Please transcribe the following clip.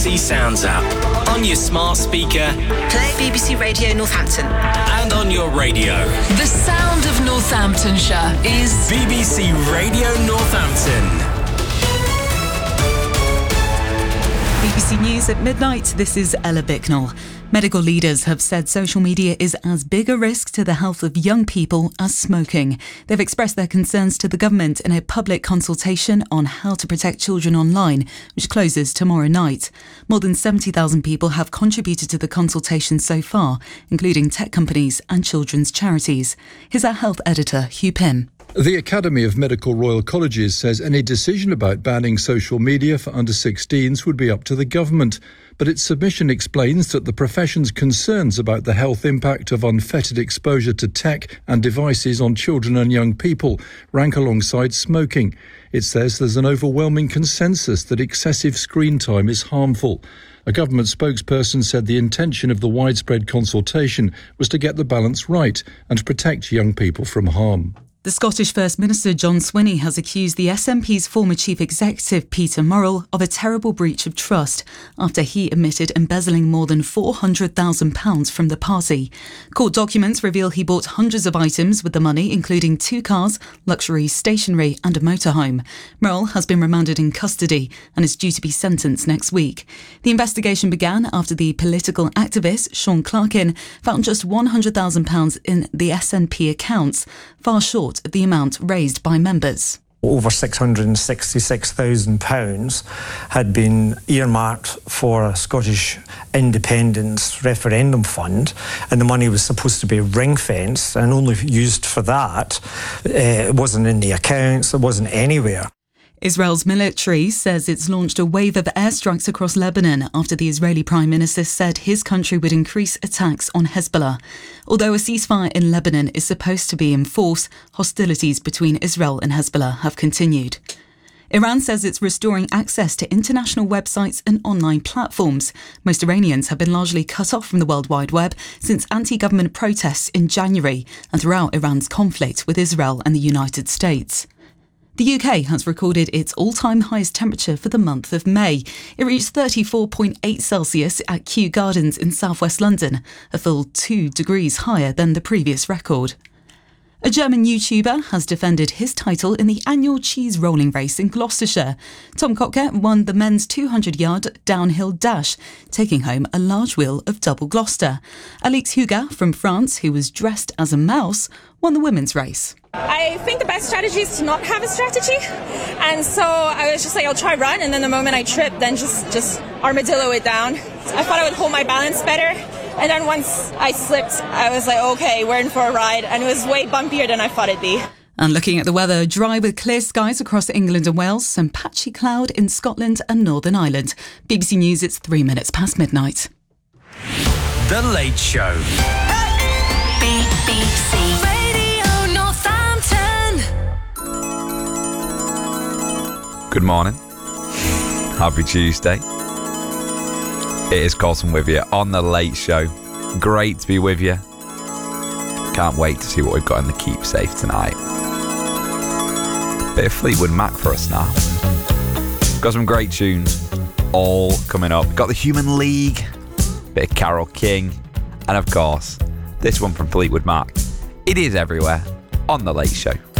Sounds app on your smart speaker, play BBC Radio Northampton, and on your radio. The sound of Northamptonshire is BBC Radio Northampton. BBC News at midnight. This is Ella Bicknell. Medical leaders have said social media is as big a risk to the health of young people as smoking. They've expressed their concerns to the government in a public consultation on how to protect children online, which closes tomorrow night. More than 70,000 people have contributed to the consultation so far, including tech companies and children's charities. Here's our health editor, Hugh Pym. The Academy of Medical Royal Colleges says any decision about banning social media for under-16s would be up to the government. But its submission explains that the profession's concerns about the health impact of unfettered exposure to tech and devices on children and young people rank alongside smoking. It says there's an overwhelming consensus that excessive screen time is harmful. A government spokesperson said the intention of the widespread consultation was to get the balance right and protect young people from harm. The Scottish First Minister John Swinney has accused the SNP's former chief executive Peter Murrell of a terrible breach of trust after he admitted embezzling more than £400,000 from the party. Court documents reveal he bought hundreds of items with the money, including 2 cars, luxury stationery and a motorhome. Murrell has been remanded in custody and is due to be sentenced next week. The investigation began after the political activist Sean Clarkin found just £100,000 in the SNP accounts, far short of the amount raised by members. Over £666,000 had been earmarked for a Scottish independence referendum fund, and the money was supposed to be ring-fenced and only used for that. It wasn't in the accounts, it wasn't anywhere. Israel's military says it's launched a wave of airstrikes across Lebanon after the Israeli Prime Minister said his country would increase attacks on Hezbollah. Although a ceasefire in Lebanon is supposed to be in force, hostilities between Israel and Hezbollah have continued. Iran says it's restoring access to international websites and online platforms. Most Iranians have been largely cut off from the World Wide Web since anti-government protests in January and throughout Iran's conflict with Israel and the United States. The UK has recorded its all-time highest temperature for the month of May. It reached 34.8 Celsius at Kew Gardens in southwest London, a full 2 degrees higher than the previous record. A German YouTuber has defended his title in the annual cheese rolling race in Gloucestershire. Tom Cocker won the men's 200-yard downhill dash, taking home a large wheel of double Gloucester. Alix Huga from France, who was dressed as a mouse, won the women's race. I think the best strategy is to not have a strategy. And so I was just like, I'll try run. And then the moment I tripped, then just armadillo it down. I thought I would hold my balance better. And then once I slipped, I was like, okay, we're in for a ride. And it was way bumpier than I thought it'd be. And looking at the weather, dry with clear skies across England and Wales, some patchy cloud in Scotland and Northern Ireland. BBC News, it's 3 minutes past midnight. The Late Show. BBC Radio Northampton. Good morning. Happy Tuesday. It is Colson with you on The Late Show. Great to be with you. Can't wait to see what we've got in the keepsafe tonight. Bit of Fleetwood Mac for us now. Got some great tunes all coming up. Got the Human League, bit of Carole King, and of course, this one from Fleetwood Mac. It is everywhere on The Late Show.